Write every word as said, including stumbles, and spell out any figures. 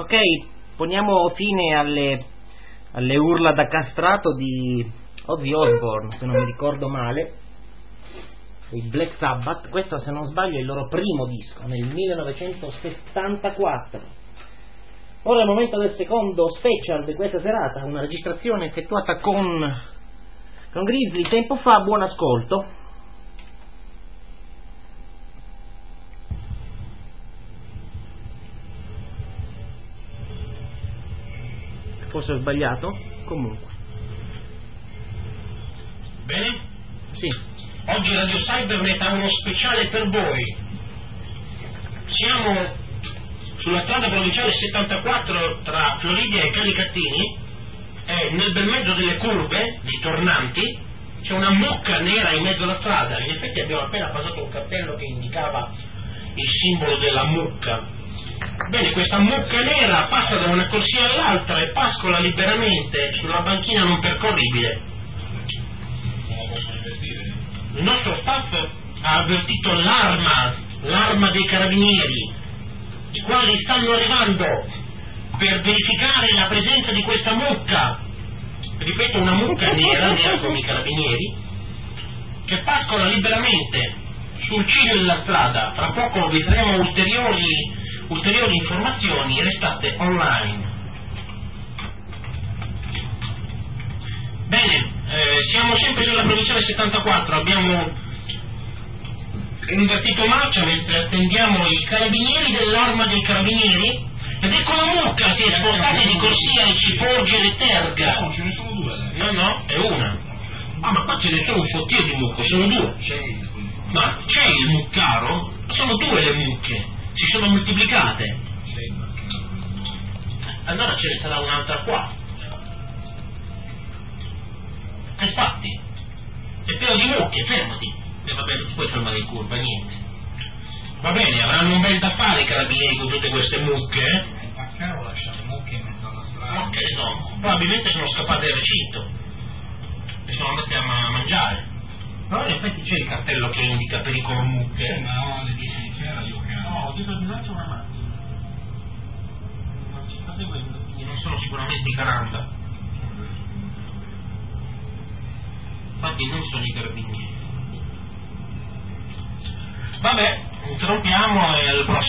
Ok, poniamo fine alle, alle urla da castrato di Ozzy Osbourne, se non mi ricordo male, i Black Sabbath. Questo, se non sbaglio, è il loro primo disco, nel millenovecentosettantaquattro. Ora è il momento del secondo special di questa serata, una registrazione effettuata con, con Grizzly tempo fa. Buon ascolto. Forse ho sbagliato? Comunque. Bene? Sì. Oggi Radio Cybernet ha uno speciale per voi. Siamo sulla strada provinciale settantaquattro tra Floridia e Calicattini e nel bel mezzo delle curve, dei tornanti, c'è una mucca nera in mezzo alla strada. In effetti abbiamo appena passato un cartello che indicava il simbolo della mucca. Bene, questa mucca nera passa da una corsia all'altra e pascola liberamente sulla banchina non percorribile. Il nostro staff ha avvertito l'arma, l'arma dei carabinieri, i quali stanno arrivando per verificare la presenza di questa mucca. Ripeto, una mucca nera, nera come i carabinieri, che pascola liberamente sul ciglio della strada. Tra poco vi daremo ulteriori ulteriori informazioni, restate online. Bene, eh, siamo sempre sulla provinciale settantaquattro, abbiamo invertito marcia mentre attendiamo i carabinieri dell'arma dei carabinieri, ed ecco la mucca che è spostata di corsia e ci porge le terga. No, ce ne sono due adesso. No, no, è una. Ah, ma qua c'è dentro un fottio di mucche, sono due. Ma c'è il muccaro? Sono due le mucche. Si sono moltiplicate. Allora ce ne sarà un'altra qua. E infatti è pieno di mucche, fermati. E va bene, non puoi fermare in curva, niente. Va bene, avranno un bel da fare i carabinieri con tutte queste mucche, eh? Perché ho lasciato mucche in mezzo alla strada? Ma che ne so, probabilmente sono scappate dal recinto e sono andate a ma- mangiare. Però in effetti c'è il cartello che indica pericolo mucche. Sì, ma no, alle dieci di sera dico che No, dietro di noi c'è una macchina. Non ci sta seguendo, quindi non sono sicuramente i Caranda. Infatti non sono i carabinieri. Vabbè, interrompiamo e al prossimo.